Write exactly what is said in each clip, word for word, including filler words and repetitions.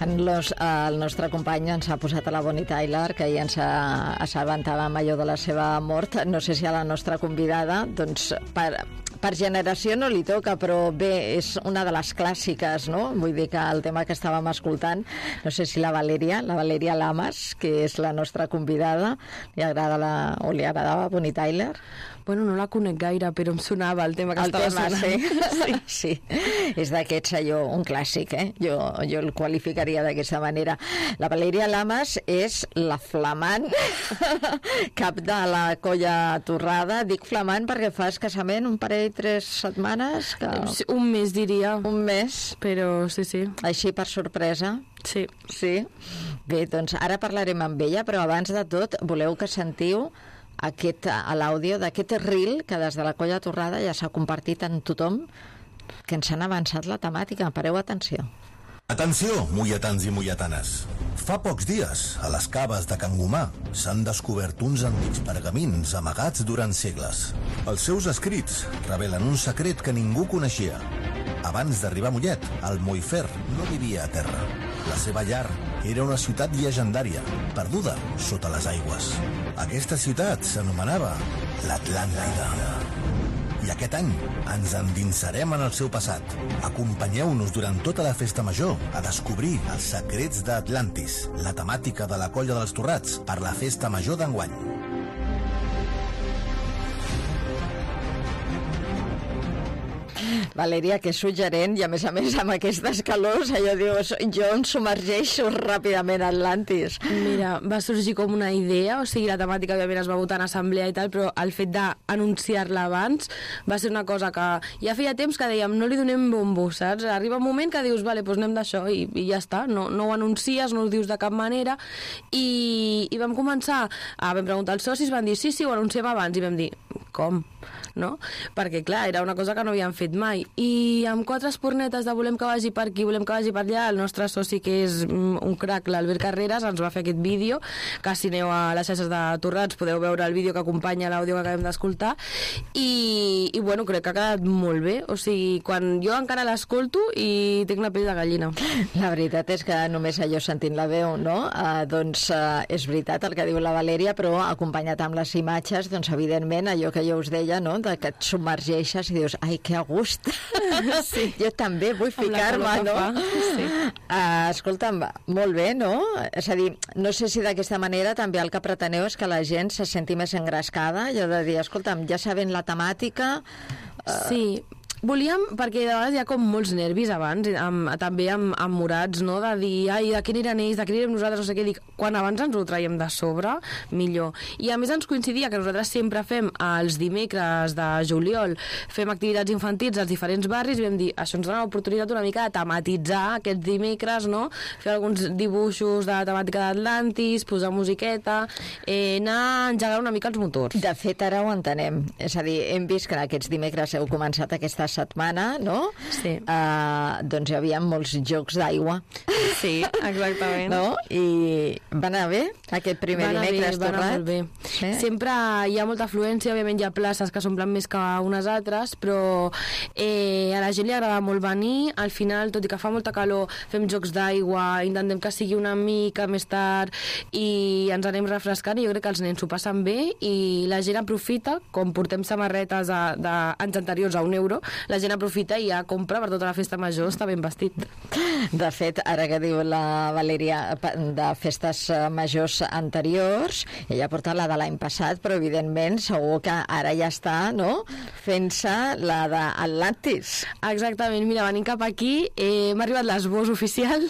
En los, el nostre company ens ha posat a la Bonnie Tyler, que ja ens assabentàvem allò de la seva mort. No sé si a la nostra convidada, doncs, per, per generació no li toca, però bé, és una de les clàssiques, no? Vull dir que el tema que estàvem escoltant, no sé si la Valeria, la Valeria Lamas, que és la nostra convidada, li agrada la, o li agradava Bonnie Tyler? Bueno, no la conec gaire, però em sonava el tema que el estava tema, sonant. Sí. sí, sí. És d'aquests allò, un clàssic, eh? Jo, jo el qualificaria d'aquesta manera. La Valeria Lamas és la flamant cap de la Colla Torrada. Dic flamant perquè fa escassament un parell, tres setmanes. Que... Un mes, diria. Un mes. Però sí, sí. Així per sorpresa. Sí. Sí. Bé, doncs ara parlarem amb ella, però abans de tot voleu que sentiu aquest, a l'àudio d'aquest reel que des de la Colla Torrada ja s'ha compartit en tothom, que ens han avançat la temàtica. Pareu atenció. Atenció, mulletans i mulletanes. Fa pocs dies, a les caves de Can Gomà, s'han descobert uns antics pergamins amagats durant segles. Els seus escrits revelen un secret que ningú coneixia. Abans d'arribar a Mollet, el Moifer no vivia a terra. La seva llar era una ciutat llegendària, perduda sota les aigües. Aquesta ciutat s'anomenava l'Atlàntida. I aquest any ens endinsarem en el seu passat. Acompanyeu-nos durant tota la festa major a descobrir els secrets d'Atlantis, la temàtica de la Colla dels Torrats per la festa major d'enguany. Valeria, que és suggerent, i a més a més amb aquestes calors, allò dius, jo em submergeixo ràpidament a Atlantis. Mira, va sorgir com una idea, o sigui, la temàtica òbviament es va votar en assemblea i tal, però el fet d'anunciar-la abans va ser una cosa que ja feia temps que dèiem, no li donem bombo, saps? Arriba un moment que dius, vale, doncs anem d'això i, i ja està, no, no ho anuncies, no ho dius de cap manera, i, i vam començar, a, vam preguntar als socis, van dir, sí, sí, ho anunciem abans, i vam dir, com? No? Perquè clar, era una cosa que no havíem fet mai, i amb quatre espornetes de volem que vagi per aquí, volem que vagi per allà, el nostre soci, que és un crac, l'Albert Carreras, ens va fer aquest vídeo, que si aneu a les xarxes de Torrats podeu veure el vídeo que acompanya l'àudio que acabem d'escoltar, i, i bueno, crec que ha quedat molt bé, o sigui, quan jo encara l'escolto i tinc la pell de gallina. La veritat és que només allò sentint la veu, no? Uh, doncs uh, és veritat el que diu la Valeria, però acompanyat amb les imatges, doncs evidentment allò que jo us deia, no? De que et submergeixes i dius, ai, que a gust. Sí. Jo també vull ficar-me, no? Sí. Uh, escolta'm, molt bé, no? És a dir, no sé si d'aquesta manera també el que preteneu és que la gent se senti més engrescada, allò de dir, escolta'm, ja sabent la temàtica... Uh... Sí, volíem, perquè de vegades hi ha com molts nervis abans, amb, també amb, amb morats, no? De dir, ai, de què aniran ells, de què anirem nosaltres, no sé què, dic, quan abans ens ho traiem de sobre, millor. I a més ens coincidia que nosaltres sempre fem els dimecres de juliol, fem activitats infantils als diferents barris, i vam dir, això ens dona l'oportunitat una mica de tematitzar aquests dimecres, no? Fer alguns dibuixos de la temàtica d'Atlantis, posar musiqueta, eh, anar engegant una mica els motors. De fet, ara ho entenem. És a dir, hem vist que aquests dimecres heu començat aquesta setmana, no? Sí. Uh, doncs hi havia molts jocs d'aigua. Sí, exactament. No? I van anar bé aquest primer van dimecres bé, torrat? Molt bé. Sí? Sempre hi ha molta afluència, òbviament hi ha places que s'omplen més que unes altres, però eh, a la gent li agrada molt venir. Al final, tot i que fa molta calor, fem jocs d'aigua, intentem que sigui una mica més tard i ens anem refrescant, i jo crec que els nens s'ho passen bé i la gent aprofita, com portem samarretes d'anys anteriors a un euro, la gent aprofita i ja compra per tota la festa major, està ben vestit. De fet, ara que diu la Valeria de festes majors anteriors, ella porta la de l'any passat, però evidentment segur que ara ja està, no?, fent-se la d'Atlantis. Exactament, mira, venint cap aquí eh, m'ha arribat l'esbós oficial,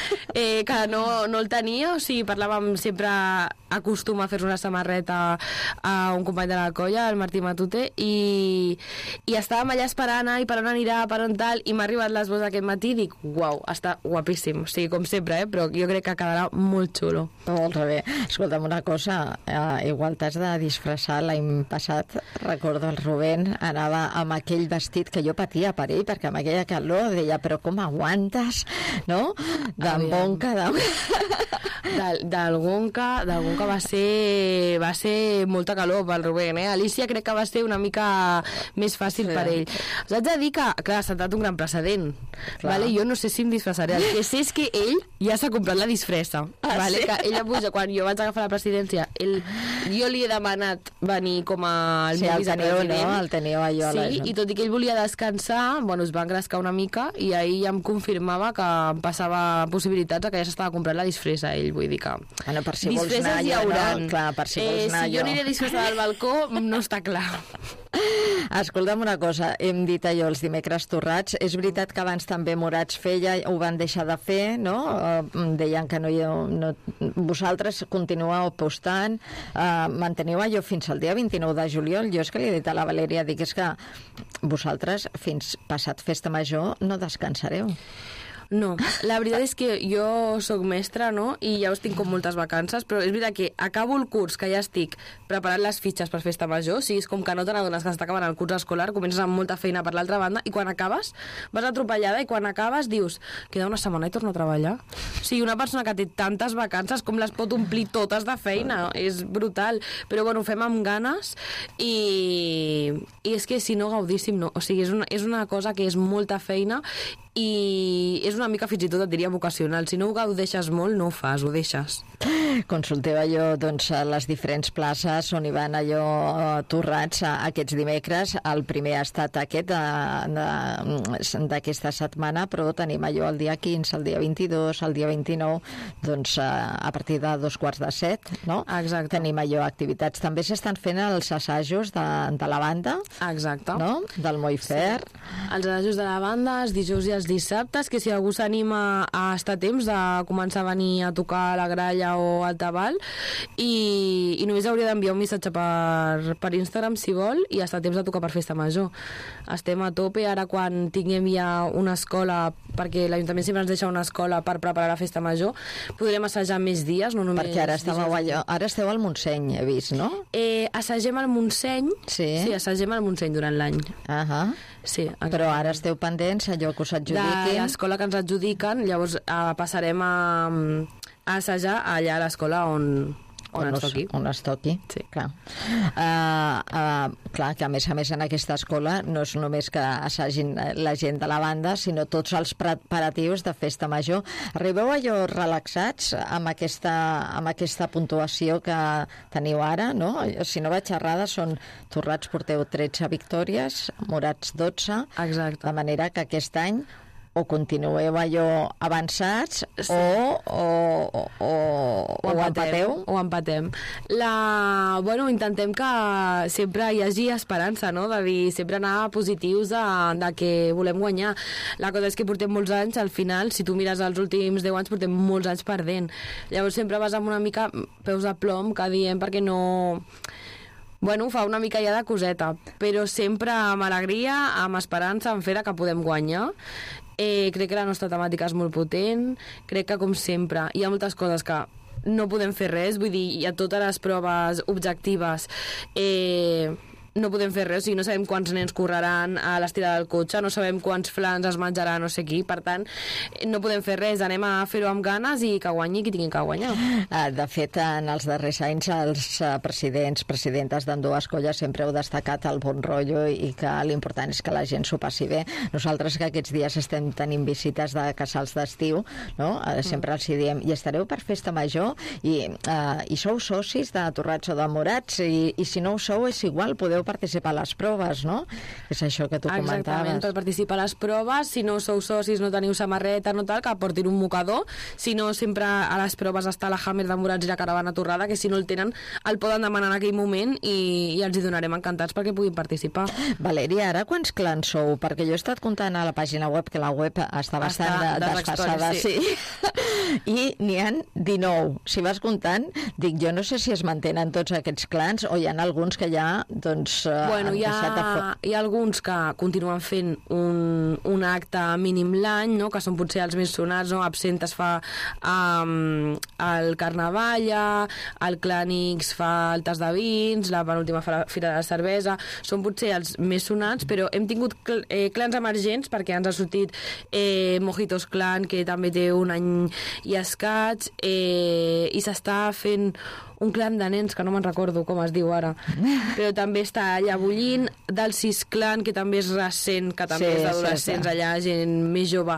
eh, que no, no el tenia, o sigui, parlàvem sempre, acostuma a fer una samarreta a un company de la colla, el Martí Matute, i, i estàvem allà esperant, i per on anirà, per on tal, i m'ha arribat l'esbós aquest matí i dic, uau, està guapíssim, o sigui, com sempre, eh? Però jo crec que quedarà molt xulo. Molt bé. Escolta'm una cosa, eh, igual t'has de disfressar. L'any passat, recordo, el Rubén anava amb aquell vestit que jo patia per ell, perquè amb aquella calor deia, però com aguantes, no? D'embonca, de... Del, del Gonca, del Gonca va ser, va ser molta calor pel Rubén, eh? Alicia crec que va ser una mica més fàcil sí. per ell. Us haig de dir que, clar, s'ha dat un gran precedent. Vale? Jo no sé si em disfressaré. El que sé és que ell ja s'ha comprat la disfressa. Ah, vale? Sí? Que ella puja, quan jo vaig agafar la presidència, ell, jo li he demanat venir com a el sí, meu el teniu, vicepresident. No? El teniu allò. Sí, i tot i que ell volia descansar, bueno, es va engrescar una mica i ahir ja em confirmava que em passava possibilitats que ja s'estava comprant la disfressa, ell, vull dir que... Bueno, per si vols anar, hi haurà. No? Clar, per si vols eh, anar si jo aniré disfressa del balcó, no està clar. Escolta'm una cosa, hem dit allò els dimecres torrats, és veritat que abans també Morats feia, ho van deixar de fer, no? Uh, deien que no hi ha... No, vosaltres continueu apostant, uh, manteniu allò fins al dia vint-i-nou de juliol. Jo és que li he dit a la Valèria, dic, és que vosaltres fins passat Festa Major no descansareu. No, la veritat és que jo sóc mestra, no?, i ja us tinc com moltes vacances, però és veritat que acabo el curs, que ja estic preparant les fitxes per Festa Major, o sigui, és com que no te n'adones que està acabant el curs escolar, comences amb molta feina per l'altra banda, i quan acabes vas atropellada, i quan acabes dius, queda una setmana i torno a treballar. O sigui, una persona que té tantes vacances, com les pot omplir totes de feina? És brutal. Però, bueno, ho fem amb ganes, i, i és que si no gaudíssim, no. O sigui, és una, és una cosa que és molta feina, i és una mica fins i tot et diria vocacional. Si no ho gaudeixes molt, no ho fas, ho deixes. Consulteu allò, doncs, a les diferents places on hi van allò torrats aquests dimecres. El primer ha estat aquest d'aquesta setmana, però tenim allò el dia quinze, el dia vint-i-dos, el dia vint-i-nou, doncs a partir de dos quarts de set, no? Exacte. Tenim allò activitats. També s'estan fent els assajos de, de la banda. Exacte. No? Del Moifer. Sí. Els assajos de la banda, els dijous i els dissabtes, que si algú s'anima a estar a temps de començar a venir a tocar a la gralla o al tabal, i, i només hauria d'enviar un missatge per, per Instagram si vol, i estar a temps de tocar per Festa Major. Estem a tope. Ara quan tinguem ja una escola, perquè l'Ajuntament sempre ens deixa una escola per preparar la Festa Major, podrem assajar més dies, no només... Perquè ara esteu, allò, ara esteu al Montseny, he vist, no? Eh, assagem al Montseny, sí, sí assagem al Montseny durant l'any. Uh -huh. Sí, però ara esteu pendents allò que us adjudiquin. De l'escola que ens adjudiquen, llavors eh, passarem a, a assajar allà a l'escola on, on, on ens toqui. On es toqui, sí. Clar. Uh, uh, clar, que a més a més en aquesta escola no és només que assagin la gent de la banda, sinó tots els preparatius de Festa Major. Arribeu allò relaxats amb aquesta, amb aquesta puntuació que teniu ara, no? Si no vaig errada, són torrats, porteu tretze victòries, Morats dotze. Exacte. De manera que aquest any o continueu allò avançats, sí, o, o, o, o, o empateu. O empatem. La... Bueno, intentem que sempre hi hagi esperança, no? De dir, sempre anar positius de, de que volem guanyar. La cosa és que portem molts anys, al final, si tu mires els últims deu anys, portem molts anys perdent. Llavors sempre vas amb una mica peus de plom, que diem, perquè no... Bueno, fa una mica ja de coseta, però sempre amb alegria, amb esperança, amb fera que podem guanyar. Eh, crec que la nostra temàtica és molt potent, crec que, com sempre, hi ha moltes coses que no podem fer res, vull dir, hi ha totes les proves objectives, eh, no podem fer res, o sigui, no sabem quants nens correran a l'estirada del cotxe, no sabem quants flans es menjarà no sé qui, per tant, no podem fer res, anem a fer-ho amb ganes i que guanyi qui tingui que guanyar. De fet, en els darrers anys, els presidents, presidentes d'ambdues colles sempre heu destacat el bon rotllo i que l'important és que la gent s'ho passi bé. Nosaltres, que aquests dies estem tenint visites de casals d'estiu, no? Sempre els hi diem, i estareu per Festa Major i, uh, i sou socis de Torrats o de Morats, i, i si no ho sou és igual, podeu participar a les proves, no? És això que tu comentaves. Exactament, per participar a les proves, si no sou socis, no teniu samarreta, no tal, que portin un mocador, si no, sempre a les proves està la Hammer de Morats i la Caravana Torrada, que si no el tenen, el poden demanar en aquell moment i, i els hi donarem encantats perquè puguin participar. Valèria, ara quants clans sou? Perquè jo he estat comptant a la pàgina web, que la web està bastant està de, desfasada, sí. sí. I n'hi ha dinou. Si vas comptant, dic, jo no sé si es mantenen tots aquests clans o hi ha alguns que ja, doncs, Bueno, hi ha, hi ha alguns que continuen fent un, un acte mínim l'any, no? Que són potser els més sonats, no? Absent es fa um, el Carnavalla, el Clànix fa el tas de vins, la penúltima fa la Fira de la Cervesa, són potser els més sonats, però hem tingut cl eh, clans emergents, perquè ens ha sortit eh, Mojitos Clan, que també té un any i escaig, eh, i s'està fent un clan de nens, que no me'n recordo com es diu ara, però també està allà bullint, del Cisclan, que també és recent, que també Sí, és d'adolescents, sí, sí. allà, gent més jove,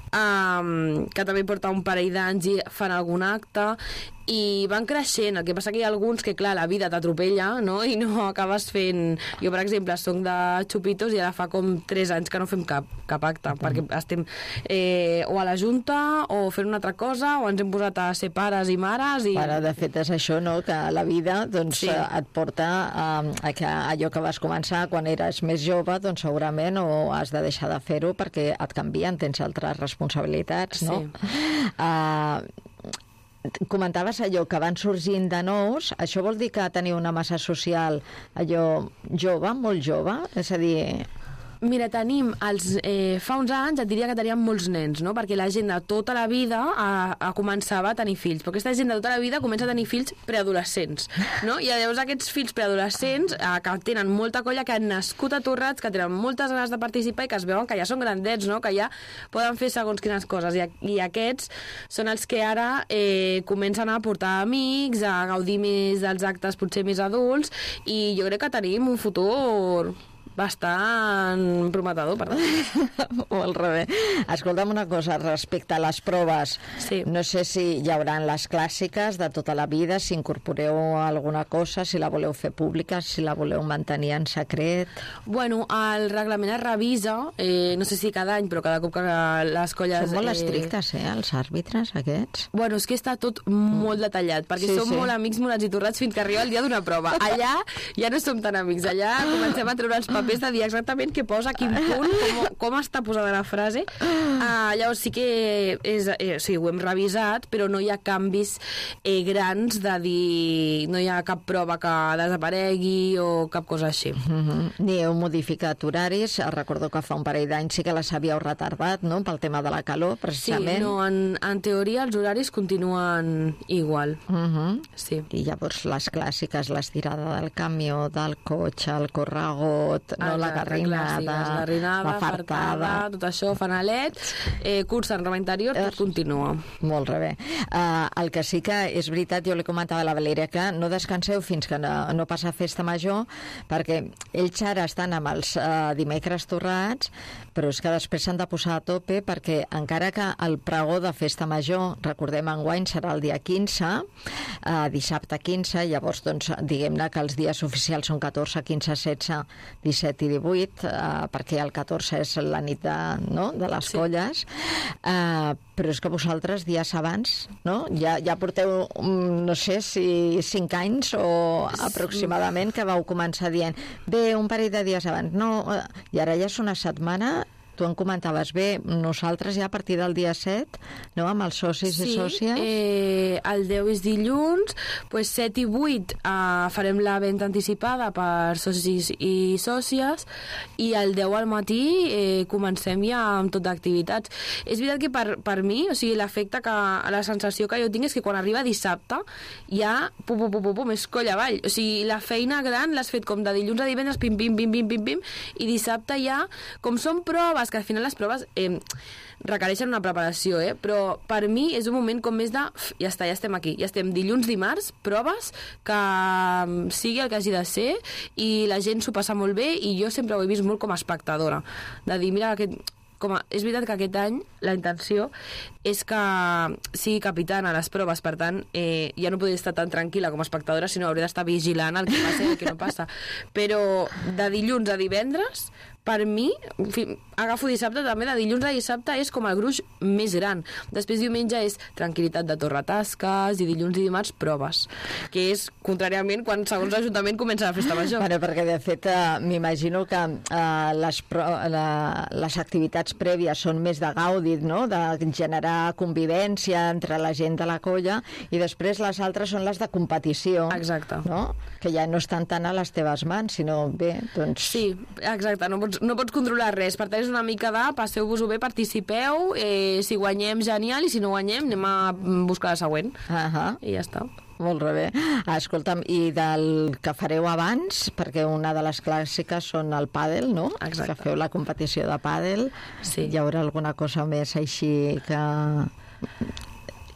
um, que també porta un parell d'anys i fan algun acte, i van creixent. El que passa que hi ha alguns que, clar, la vida t'atropella, no?, i no acabes fent... Jo, per exemple, soc de Xupitos i ara fa com tres anys que no fem cap, cap acte, perquè estem eh, o a la Junta o fent una altra cosa, o ens hem posat a ser pares i mares i... Ara, de fet, és això, no?, que la vida doncs, Sí. sí. et porta a, a que allò que vas començar quan eres més jove, doncs segurament o has de deixar de fer-ho perquè et canvien, tens altres responsabilitats, no? Sí. Uh, comentaves allò que van sorgint de nous, això vol dir que teniu una massa social allò jove, molt jove, és a dir... Mira, tenim els, eh, fa uns anys et diria que teníem molts nens, no? Perquè la gent de tota la vida a, a començava a tenir fills, però aquesta gent de tota la vida comença a tenir fills preadolescents, no? I llavors aquests fills preadolescents eh, que tenen molta colla, que han nascut a Torrats, que tenen moltes ganes de participar i que es veuen que ja són grandets, no? Que ja poden fer segons quines coses, i, i aquests són els que ara eh, comencen a portar amics, a gaudir més dels actes potser més adults, i jo crec que tenim un futur bastant prometedor, perdó. Molt rebé. Escolta'm una cosa, respecte a les proves, Sí. no sé si hi haurà les clàssiques de tota la vida, si incorporeu alguna cosa, si la voleu fer pública, si la voleu mantenir en secret... Bueno, el reglament es revisa, eh, no sé si cada any, però cada cop que les colles... Són molt eh, estrictes, eh, els àrbitres, aquests? Bueno, és que està tot molt detallat, perquè Sí, som sí. molt amics, molats i torrats fins que arriba el dia d'una prova. Allà ja no som tan amics, allà comencem a treure els papers de dir exactament què posa, quin punt, com, com està posada la frase. Uh, llavors sí que és, eh, sí, ho hem revisat, però no hi ha canvis eh, grans de dir... No hi ha cap prova que desaparegui o cap cosa així. Mm-hmm. Ni heu modificat horaris, recordo que fa un parell d'anys sí que les havíeu retardat, no?, pel tema de la calor, Sí, precisament. no, en, en teoria els horaris continuen igual. Mm-hmm. Sí. I llavors les clàssiques, l'estirada del camió, del cotxe, el corregot, no, la Exacte, garrinada, clàssiques, garrinada, la fartada... tot això, fanalet, eh, curs en roba interior, tot continua. Molt bé. Uh, el que sí que és veritat, jo li comentava a la Valèria, que no descanseu fins que no, no passa festa major, perquè ells ara estan amb els uh, dimecres torrats, però és que després s'han de posar a tope, perquè encara que el pregó de festa major, recordem, enguany serà el dia quinze, uh, dissabte quinze, llavors, doncs, diguem-ne que els dies oficials són catorze, quinze, setze, disset i divuit, uh, perquè el catorze és la nit de, no?, de les Sí. colles, uh, però és que vosaltres dies abans, no?, ja, ja porteu, um, no sé si cinc anys o aproximadament, que vau començar dient bé, un parell de dies abans, no, uh, i ara ja és una setmana. Tu em comentaves, bé, nosaltres ja a partir del dia set, no?, amb els socis i sòcies... eh, el deu és dilluns, pues set i vuit eh, farem la venda anticipada per socis i sòcies, i el deu al matí eh, comencem ja amb tot d'activitats. És veritat que per, per mi, o sigui, l'efecte que, la sensació que jo tinc és que quan arriba dissabte ja, pum, pum, pum, pum, pum, és coll avall. O sigui, la feina gran l'has fet com de dilluns a divendres, pim, pim, pim, pim, pim, pim, i dissabte ja, com són proves, que al final les proves eh, requereixen una preparació, eh? Però per mi és un moment com més de uf, ja està, ja estem aquí, ja estem dilluns, dimarts, proves, que sigui el que hagi de ser, i la gent s'ho passa molt bé, i jo sempre ho he vist molt com a espectadora, de dir, mira, aquest, com a, és veritat que aquest any la intenció és que sigui capitana a les proves, per tant, eh, ja no podria estar tan tranquil·la com a espectadora, sinó hauria d'estar vigilant el que passa i el que no passa. Però de dilluns a divendres, per mi, en fi, agafo dissabte també, de dilluns a dissabte és com el gruix més gran. Després diumenge és tranquil·litat de torratasques, i dilluns i dimarts proves, que és, contràriament, quan segons l'Ajuntament comença la festa major. Bueno, perquè de fet eh, m'imagino que eh, les, pro, la, les activitats prèvies són més de gaudi, no?, de generar convivència entre la gent de la colla, i després les altres són les de competició. Exacte. No?, que ja no estan tant a les teves mans, sinó bé, doncs... Sí, exacte, no pots, no pots controlar res, per tant és una mica de passeu-vos-ho bé, participeu, eh, si guanyem genial, i si no guanyem anem a buscar la següent. Uh-huh. I ja està. Molt bé. Escolta'm, i del que fareu abans, perquè una de les clàssiques són el pàdel, no? Exacte. Que feu la competició de pàdel. Sí. Hi haurà alguna cosa més així que...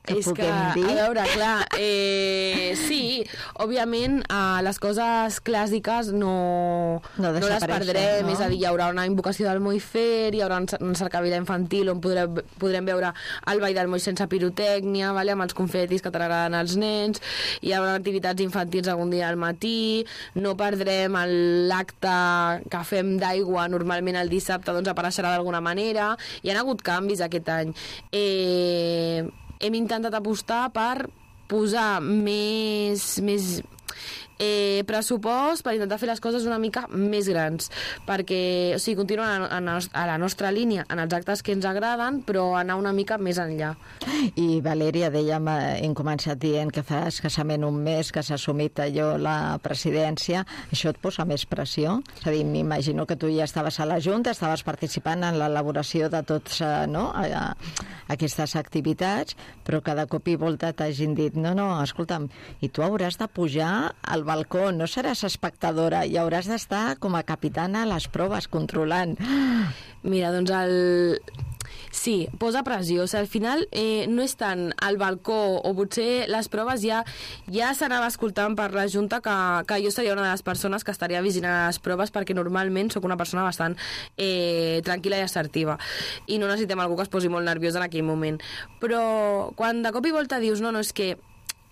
que és puguem que, dir? A veure, clar, eh, sí, òbviament eh, les coses clàssiques no, No no les desapareixen, perdrem, no? és a dir, hi haurà una invocació del Moifer, hi haurà una cercavila infantil on podrem, podrem veure el ball del Moi sense pirotècnia, vale, amb els confetis que t'agraden als nens, hi haurà activitats infantils algun dia al matí, no perdrem l'acte que fem d'aigua normalment el dissabte, doncs apareixerà d'alguna manera. Hi ha hagut canvis aquest any. Eh, hem intentat apostar per posar més, més eh, pressupost per intentar fer les coses una mica més grans, perquè o sigui, continuen a, a, a la nostra línia en els actes que ens agraden, però anar una mica més enllà. I Valèria, dèiem, eh, hem començat dient que fa escassament un mes que s'ha assumit allò la presidència. Això et posa més pressió? És a dir, m'imagino que tu ja estaves a la Junta, estaves participant en l'elaboració de tots eh, no? a, a, aquestes activitats, però cada cop i volta t'hagin dit no, no, escolta'm, i tu hauràs de pujar al balcó, no seràs espectadora i hauràs d'estar com a capitana a les proves, controlant. Mira, doncs el... Sí, posa pressió. O sigui, al final eh, no és tant al balcó o potser les proves ja ja s'anava escoltant per la Junta que, que jo seria una de les persones que estaria vigilant les proves perquè normalment sóc una persona bastant eh, tranquil·la i assertiva i no necessitem algú que es posi molt nerviós en aquell moment. Però quan de cop i volta dius no, no, és que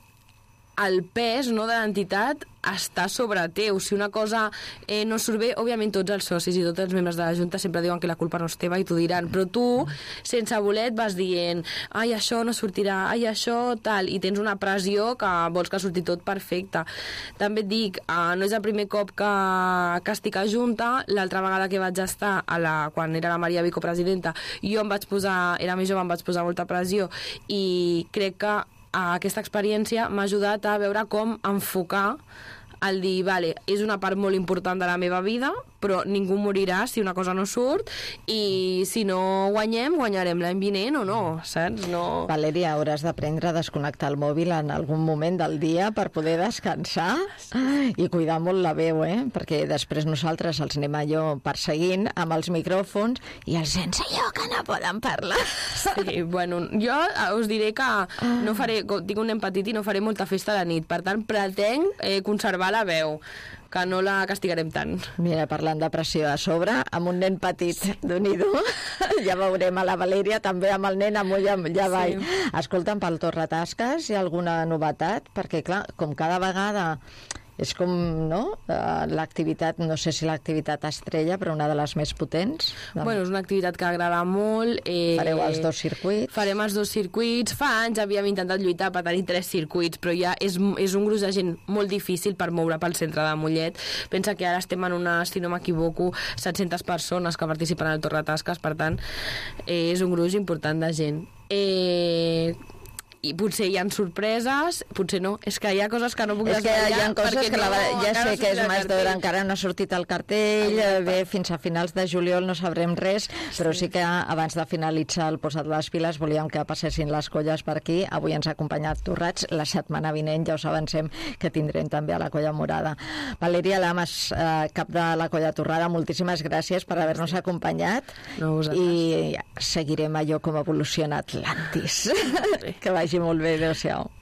el pes no, de l'entitat està sobre teu. Si una cosa eh, no surt bé, òbviament tots els socis i tots els membres de la Junta sempre diuen que la culpa no és teva i t'ho diran, però tu, sense voler, et vas dient ai, això no sortirà, ai, això tal, i tens una pressió que vols que surti tot perfecte. També et dic, eh, no és el primer cop que, que estic a Junta. L'altra vegada que vaig estar, a la, quan era la Maria vicepresidenta, jo em vaig posar, era més jove, em vaig posar molta pressió i crec que aquesta experiència m'ha ajudat a veure com enfocar el dir, vale, és una part molt important de la meva vida, però ningú morirà si una cosa no surt i si no guanyem, guanyarem l'any vinent o no, saps? No... Valèria, hauràs d'aprendre a desconnectar el mòbil en algun moment del dia per poder descansar i cuidar molt la veu, eh? Perquè després nosaltres els anem allò perseguint amb els micròfons i els sense allò que no poden parlar. Sí, bueno, jo us diré que no faré, tinc un nen petit i no faré molta festa a la nit, per tant pretenc eh, conservar la veu, que no la castigarem tant. Mira, parlant de pressió a sobre, amb un nen petit, Déu-n'hi-do, ja veurem a la Valèria, també amb el nen amunt i allà avall. Sí. Escolta'm, pel Torretasques hi ha alguna novetat? Perquè, clar, com cada vegada és com, no?, l'activitat, no sé si l'activitat estrella, però una de les més potents. Bueno, és una activitat que agrada molt. Eh, Fareu els dos circuits. Farem els dos circuits. Fa anys havíem intentat lluitar per tenir tres circuits, però ja és, és un gruix de gent molt difícil per moure pel centre de Mollet. Pensa que ara estem en una, si no m'equivoco, set-centes persones que participen al Torretasques, per tant, eh, és un gruix important de gent. Eh... i potser hi ha sorpreses, potser no. És que hi ha coses que no puc desvetllar. És que hi ha coses que no, la, ja sé que és més d'hora, encara no ha sortit el cartell, Exacte. Bé, fins a finals de juliol no sabrem res, però sí, sí que abans de finalitzar el posat les piles volíem que passessin les colles per aquí. Avui ens ha acompanyat Torrats, la setmana vinent ja us avancem que tindrem també a la Colla Morada. Valèria Lamas, eh, cap de la Colla Torrada, moltíssimes gràcies per haver-nos acompanyat no, i seguirem allò com evoluciona Atlantis. Que vagi molt bé, adéu-siau.